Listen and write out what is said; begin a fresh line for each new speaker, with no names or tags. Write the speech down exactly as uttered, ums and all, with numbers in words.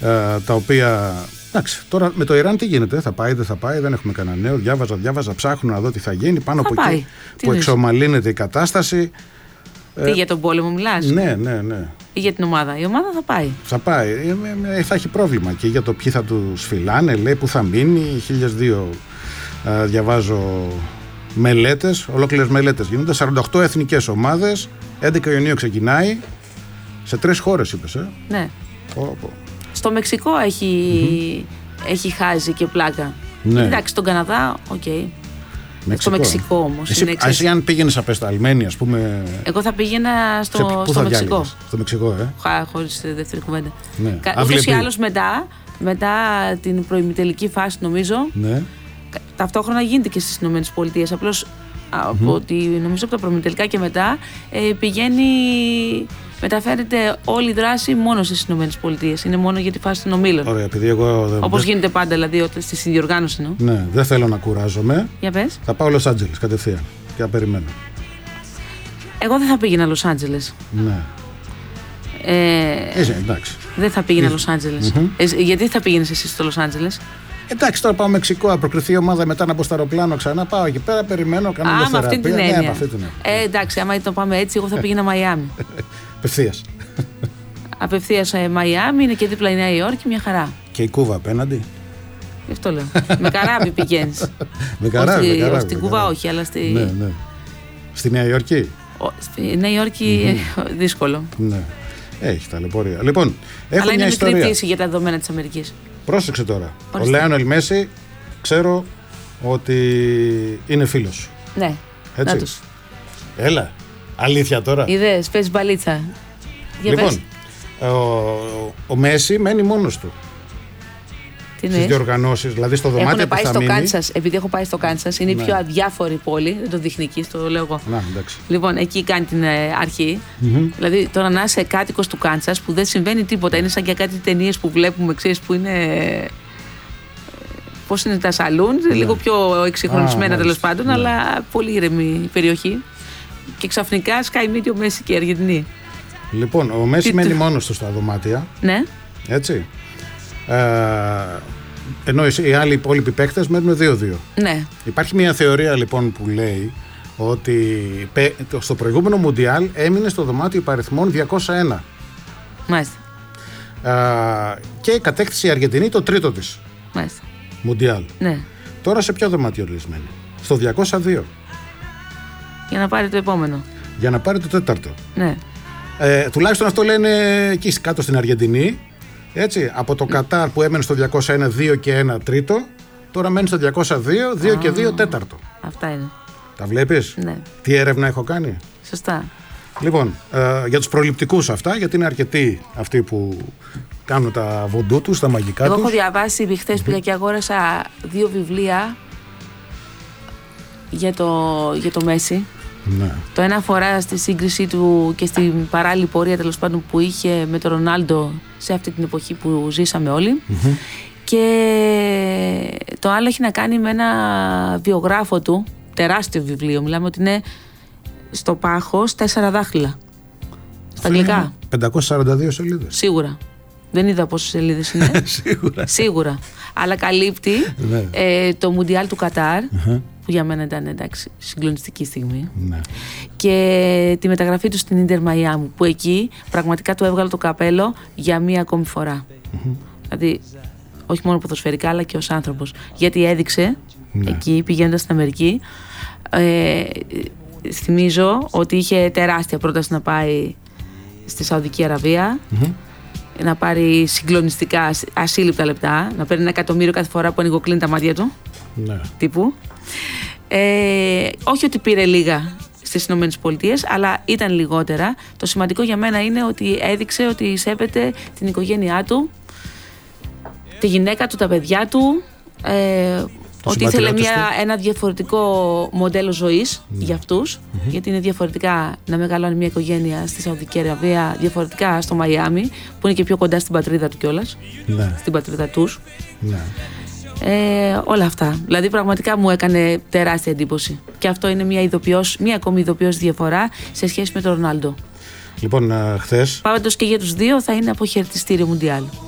ε, τα οποία. Εντάξει, τώρα με το Ιράν τι γίνεται, θα πάει, δεν θα πάει, δεν έχουμε κανένα νέο. Διάβαζα, διάβαζα, ψάχνω να δω τι θα γίνει. Πάνω
θα
από
πάει.
εκεί
Τι
που
είναι?
εξομαλύνεται η κατάσταση.
Τι,
ε,
για τον πόλεμο μιλάς?
Ναι, ναι, ναι.
Ή για την ομάδα? Η ομάδα θα πάει.
Θα πάει. Ε, ε, θα έχει πρόβλημα και για το ποιοι θα του φυλάνε, λέει, που θα μείνει. χίλιες δύο ε, διαβάζω μελέτες, ολόκληρες μελέτες γίνονται. σαράντα οκτώ εθνικές ομάδες. έντεκα Ιουνίου ξεκινάει. Σε τρεις χώρες, είπες, ε.
Ναι.
Oh, oh.
Στο Μεξικό έχει, mm-hmm. έχει χάσει και πλάκα.
Ναι.
Εντάξει, στον Καναδά, οκ. Okay. Στο Μεξικό όμως.
Εσύ,
είναι
εσύ αν πήγαινες απεσταλμένη, ας πούμε.
Εγώ θα πήγαινα στο,
σε,
στο
θα
Μεξικό.
Διάλεγες? Στο Μεξικό, ε.
Χα, χωρίς δεύτερη κουβέντα.
Ναι.
Ούτως ή άλλως μετά, μετά την προημιτελική φάση, νομίζω,
ναι.
ταυτόχρονα γίνεται και στις ΗΠΑ. Απλώς mm-hmm. από τη, νομίζω από τα προημιτελικά και μετά ε, πηγαίνει. Μεταφέρεται όλη η δράση μόνο στις ΗΠΑ. Είναι μόνο για τη φάση των ομίλων.
Ωραία, επειδή εγώ.
Όπως
δεν...
γίνεται πάντα, δηλαδή στη συνδιοργάνωση. No?
Ναι, δεν θέλω να κουράζομαι.
Για πες.
Θα πάω Λος Άντζελες κατευθείαν και θα περιμένω.
Εγώ δεν θα πήγαινα Λος Άντζελες.
Ναι.
Ε,
Είσαι, εντάξει.
Δεν θα πήγαινα Λος Άντζελες. Mm-hmm. Ε, γιατί θα πήγαινες εσύ στο Λος Άντζελες?
Εντάξει, τώρα πάω Μεξικό, να προκριθεί η ομάδα, μετά να μπω στο αεροπλάνο ξανά. Πάω εκεί πέρα, περιμένω, κάνω μια θεραπεία.
Αυτή την έννοια.
Ναι, αυτή την έννοια.
Ε, εντάξει, άμα το πάμε έτσι, εγώ θα πήγαινα Μαϊάμι.
Απευθείας.
Απευθείας Μαϊάμι, είναι και δίπλα η Νέα Υόρκη, μια χαρά.
Και η Κούβα απέναντι.
Γι' αυτό λέω. Με καράβι πηγαίνεις.
Με καράβι.
Όχι,
με καράβι
στην
με
Κούβα
καράβι.
όχι, αλλά στη.
Ναι, ναι. Στη Νέα Υόρκη.
Ο, στη Νέα Υόρκη mm-hmm. δύσκολο.
Ναι. Έχει ταλαιπωρία. Λοιπόν, έχω
αλλά
μια
είναι
ιστορία.
μικρή πτήση για τα δεδομένα της Αμερικής.
Πρόσεξε τώρα.
Ορίστε.
Ο Λέονελ Μέση, ξέρω ότι είναι φίλος σου.
Ναι.
Έτσι.
Να τους.
Έλα. Αλήθεια τώρα.
Είδες, παίζει μπαλίτσα. Για
λοιπόν,
πες.
ο, ο Μέση μένει μόνος του. Στις διοργανώσεις, δηλαδή στο δωμάτιο
Έχουν
που
πάει
θα
στο
μείνει.
Κάνσας, επειδή έχω πάει στο Κάνσας, είναι η
ναι.
πιο αδιάφορη πόλη, δεν το δείχνει εκεί, το λέω εγώ.
Να, εντάξει.
Λοιπόν, εκεί κάνει την ε, αρχή. Mm-hmm. Δηλαδή, τώρα να είσαι κάτοικος του Κάνσας που δεν συμβαίνει τίποτα. Είναι σαν και κάτι ταινίες που βλέπουμε, ξέρεις, που είναι. Πώς είναι τα σαλούν, ναι. λίγο πιο εξυγχρονισμένα τέλος πάντων, ναι. αλλά πολύ ήρεμη περιοχή. Και ξαφνικά σκάει μύτη ο Μέση και η Αργεντινή.
Λοιπόν, ο Μέση μένει μόνος του στα δωμάτια.
Ναι.
Έτσι. Ε, ενώ οι άλλοι υπόλοιποι παίκτες μένουν δύο δύο.
Ναι.
Υπάρχει μια θεωρία λοιπόν που λέει ότι στο προηγούμενο Μουντιάλ έμεινε στο δωμάτιο υπαριθμών διακόσια ένα.
Μάλιστα.
Ε, και κατέκτησε η Αργεντινή το τρίτο της.
Μάλιστα.
Μουντιάλ.
Ναι.
Τώρα σε ποιο δωμάτιο λυσμένη? Στο διακόσια δύο.
Για να πάρει το επόμενο.
Για να πάρει το τέταρτο.
Ναι.
Ε, τουλάχιστον αυτό λένε εκεί κάτω στην Αργεντινή. Έτσι, από το Κατάρ που έμενε στο διακόσια ένα, δύο και ένα τρίτο, τώρα μένει στο διακόσια δύο, δύο και δύο τέταρτο.
Αυτά είναι.
Τα βλέπεις?
Ναι.
Τι έρευνα έχω κάνει?
Σωστά.
Λοιπόν, ε, για τους προληπτικούς αυτά, γιατί είναι αρκετοί αυτοί που κάνουν τα βοντού τους, τα μαγικά
Εγώ
τους.
έχω διαβάσει, χθες πήγα και αγόρασα δύο βιβλία για το, για το Μέση.
Ναι.
Το ένα αφορά στη σύγκρισή του και στην παράλληλη πορεία τέλος πάντων που είχε με τον Ρονάλντο σε αυτή την εποχή που ζήσαμε όλοι. Mm-hmm. Και το άλλο έχει να κάνει με ένα βιογράφο του, τεράστιο βιβλίο. Μιλάμε ότι είναι στο πάχος τέσσερα δάχτυλα. Στα αγγλικά.
πεντακόσιες σαράντα δύο σελίδες.
Σίγουρα. Δεν είδα πόσες σελίδες είναι.
Σίγουρα.
Σίγουρα. Αλλά καλύπτει
ναι.
ε, το Μουντιάλ του Κατάρ,
uh-huh.
που για μένα ήταν εντάξει, συγκλονιστική στιγμή.
Ναι.
Και τη μεταγραφή του στην Ίντερ Μαϊάμι, που εκεί πραγματικά του έβγαλε το καπέλο για μία ακόμη φορά. Uh-huh. Δηλαδή, όχι μόνο ποδοσφαιρικά, αλλά και ως άνθρωπος. Γιατί έδειξε ναι. εκεί, πηγαίνοντας στην Αμερική, ε, θυμίζω ότι είχε τεράστια πρόταση να πάει στη Σαουδική Αραβία. Uh-huh. Να πάρει συγκλονιστικά, ασύλληπτα λεπτά, να παίρνει ένα εκατομμύριο κάθε φορά που ανοιγοκλίνει τα μάτια του. Ναι. Τύπου. Ε, όχι ότι πήρε λίγα στις Ηνωμένες Πολιτείες, αλλά ήταν λιγότερα. Το σημαντικό για μένα είναι ότι έδειξε ότι σέβεται την οικογένειά του, τη γυναίκα του, τα παιδιά του, ε, ότι ήθελε μια, ένα διαφορετικό μοντέλο ζωής ναι. για αυτούς, mm-hmm. γιατί είναι διαφορετικά να μεγαλώνει μια οικογένεια στη Σαουδική Αραβία, διαφορετικά στο Μαϊάμι, που είναι και πιο κοντά στην πατρίδα του κιόλας, ναι. στην πατρίδα τους. Ναι. Ε, όλα αυτά. Δηλαδή πραγματικά μου έκανε τεράστια εντύπωση. Και αυτό είναι μια, ειδοποιώς, μια ακόμη ειδοποιώς διαφορά σε σχέση με τον Ρονάλντο.
Λοιπόν, χθες.
Πάντως και για τους δύο θα είναι αποχαιρετιστήριο Μουντιάλ.